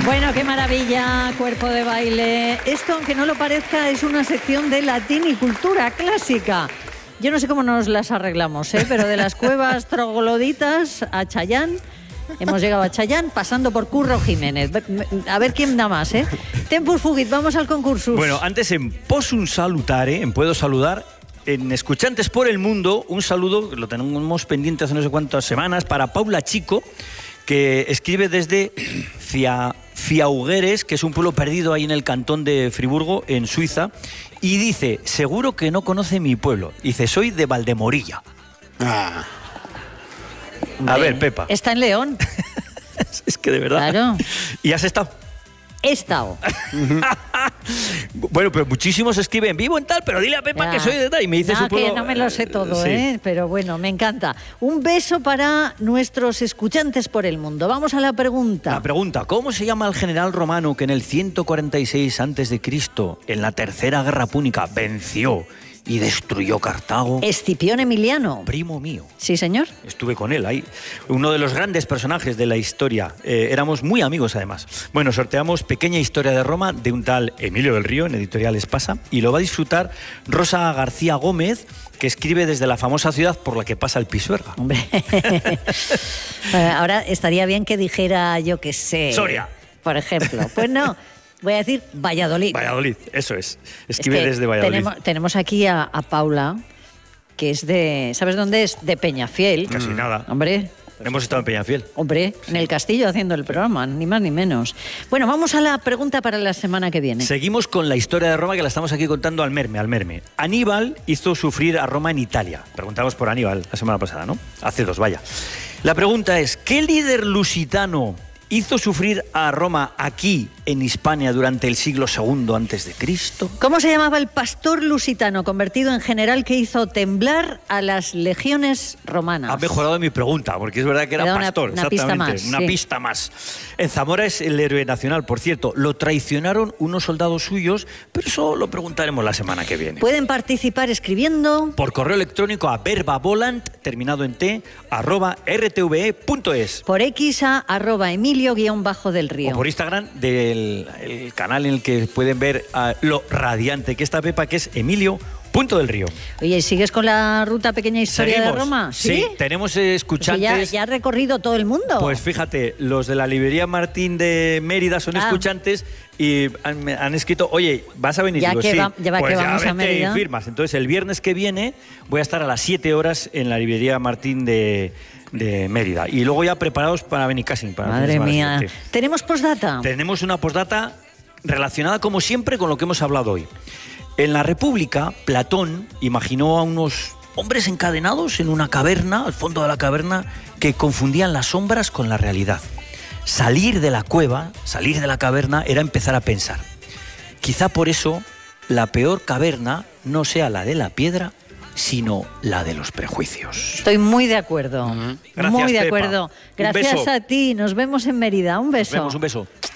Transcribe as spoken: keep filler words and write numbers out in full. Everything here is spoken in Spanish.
Bueno, qué maravilla, cuerpo de baile. Esto, aunque no lo parezca, es una sección de latín y cultura clásica. Yo no sé cómo nos las arreglamos, ¿eh? Pero de las cuevas trogloditas a Chayán, hemos llegado a Chayán pasando por Curro Jiménez. A ver quién da más, ¿eh? Tempus fugit, vamos al concurso. Bueno, antes en Possum Salutare, en Puedo Saludar, en Escuchantes por el Mundo, un saludo, lo tenemos pendiente hace no sé cuántas semanas, para Paula Chico, que escribe desde Cia, Fiaugueres, que es un pueblo perdido ahí en el cantón de Friburgo, en Suiza, y dice, seguro que no conoce mi pueblo. Dice, soy de Valdemorilla. Ah. A ver, Pepa. Está en León. Es que de verdad. Claro. ¿Y has estado? He estado. Bueno, pero muchísimos escriben vivo en tal, pero dile a Pepa Ya. que soy de tal y me dice No, su pueblo. que no me lo sé todo, Sí. ¿eh? Pero bueno, me encanta. Un beso para nuestros escuchantes por el mundo. Vamos a la pregunta. La pregunta, ¿cómo se llama el general romano que en el ciento cuarenta y seis antes de Cristo, en la tercera guerra púnica, venció y destruyó Cartago? Escipión Emiliano. Primo mío. Sí, señor. Estuve con él ahí. Uno de los grandes personajes de la historia. Eh, éramos muy amigos, además. Bueno, sorteamos Pequeña Historia de Roma de un tal Emilio del Río, en Editorial Espasa, y lo va a disfrutar Rosa García Gómez, que escribe desde la famosa ciudad por la que pasa el Pisuerga. Hombre. Ahora estaría bien que dijera, yo qué sé... Soria. Por ejemplo. Pues no, voy a decir Valladolid. Valladolid, eso es. Escribe Es que desde Valladolid. Tenemos, tenemos aquí a, a Paula, que es de... ¿Sabes dónde es? De Peñafiel. Casi mm. nada. Hombre... Hemos estado en Peñafiel. Hombre, en el castillo haciendo el programa, ni más ni menos. Bueno, vamos a la pregunta para la semana que viene. Seguimos con la historia de Roma, que la estamos aquí contando al merme, al merme. Aníbal hizo sufrir a Roma en Italia. Preguntamos por Aníbal la semana pasada, ¿no? Hace dos, vaya. La pregunta es, ¿qué líder lusitano hizo sufrir a Roma aquí, en Hispania, durante el siglo segundo antes de Cristo? ¿Cómo se llamaba el pastor lusitano convertido en general que hizo temblar a las legiones romanas? Ha mejorado mi pregunta, porque es verdad que era Era una- pastor, una pista exactamente. más, Una sí. pista más. En Zamora es el héroe nacional, por cierto. Lo traicionaron unos soldados suyos, pero eso lo preguntaremos la semana que viene. Pueden participar escribiendo... Por correo electrónico a verbavolant, terminado en t, arroba rtve punto es. Por X a arroba Emilio guión bajo del Río. O por Instagram del el canal en el que pueden ver uh, lo radiante que está Pepa, que es Emilio Punto del Río. Oye, ¿sigues con la ruta Pequeña Historia ¿Seguimos? de Roma? Sí, tenemos eh, escuchantes. Pues ya, ya ha recorrido todo el mundo. Pues fíjate, los de la librería Martín de Mérida son Ah. escuchantes y han, me han escrito, oye, ¿vas a venir? Ya Digo, que sí. va- ya va pues que ya vamos a vente y Mérida. firmas. Entonces el viernes que viene voy a estar a las siete horas en la librería Martín de, de Mérida. Y luego ya preparados para Benicassim. Para el fin de Madre semana mía. siguiente. ¿Tenemos postdata? Tenemos una postdata relacionada, como siempre, con lo que hemos hablado hoy. En la República, Platón imaginó a unos hombres encadenados en una caverna, al fondo de la caverna, que confundían las sombras con la realidad. Salir de la cueva, salir de la caverna, era empezar a pensar. Quizá por eso la peor caverna no sea la de la piedra, sino la de los prejuicios. Estoy muy de acuerdo. Gracias, muy de Pepa. acuerdo. Un Gracias beso. a ti. Nos vemos en Mérida. Un beso. Nos vemos, un beso.